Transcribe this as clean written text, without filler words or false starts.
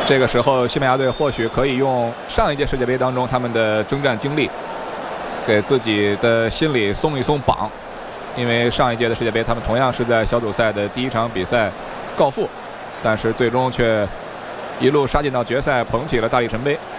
这个时候，西班牙队或许可以用上一届世界杯当中他们的征战经历，给自己的心里松一松绑。因为上一届的世界杯，他们同样是在小组赛的第1场比赛告负，但是最终却一路杀进到决赛，捧起了大力神杯。